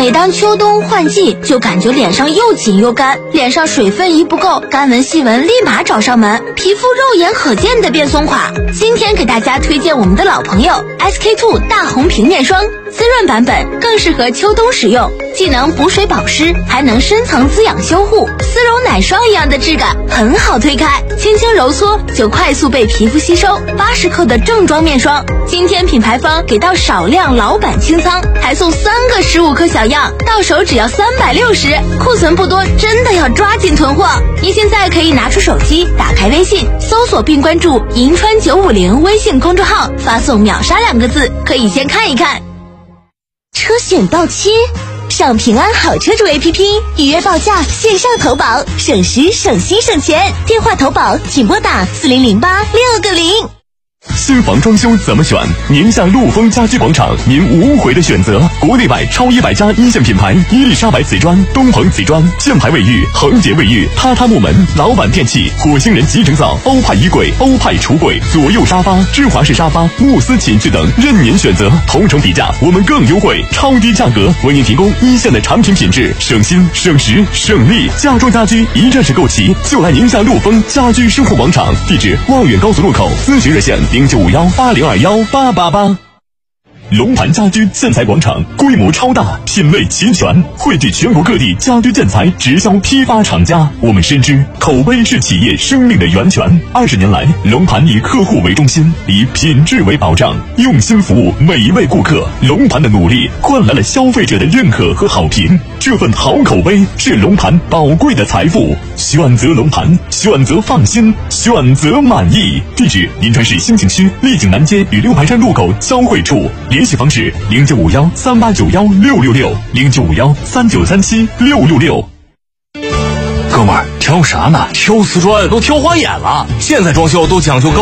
每当秋冬换季，就感觉脸上又紧又干，脸上水分一不够，干纹细纹立马找上门，皮肤肉眼可见的变松垮。今天给大家推荐我们的老朋友 SK-II 大红平面霜，滋润版本更适合秋冬使用，既能补水保湿，还能深层滋养修护，丝绒奶霜一样的质感，很好推开，轻轻揉搓就快速被皮肤吸收。80克的正装面霜，今天品牌方给到少量老版清仓，还送3个15克小样，到手只要360，库存不多，真的要抓紧囤货。您现在可以拿出手机，打开微信，搜索并关注银川950微信公众号，发送秒杀2个字，可以先看一看。 车险到期，上平安好车主 APP 预约报价，线上投保，省时省心省钱。电话投保请拨打4008-6个0。 新房装修怎么选？宁夏陆丰家居广场，您无悔的选择。国内外超100家一线品牌，伊丽莎白瓷砖、东鹏瓷砖、箭牌卫浴、恒洁卫浴、榻榻木门、老板电器、火星人集成灶、欧派衣柜、欧派橱柜、左右沙发、芝华士沙发、慕斯寝具等，任您选择。同城比价，我们更优惠，超低价格，为您提供一线的产品品质，省心省时省力。家装家居一站式购齐，就来宁夏陆丰家居生活广场，地址望远高速路口，咨询热线095180218888。龙盘家居建材广场规模超大，品类齐全，汇聚全国各地家居建材直销批发厂家。我们深知口碑是企业生命的源泉。20年来，龙盘以客户为中心，以品质为保障，用心服务每一位顾客。龙盘的努力换来了消费者的认可和好评，这份好口碑是龙盘宝贵的财富。选择龙盘，选择放心，选择满意。地址：银川市兴庆区丽景南街与六盘山路口交汇处。联系方式：0951389166，0951393766。 哥们儿，挑啥呢？挑瓷砖都挑花眼了。现在装修都讲究高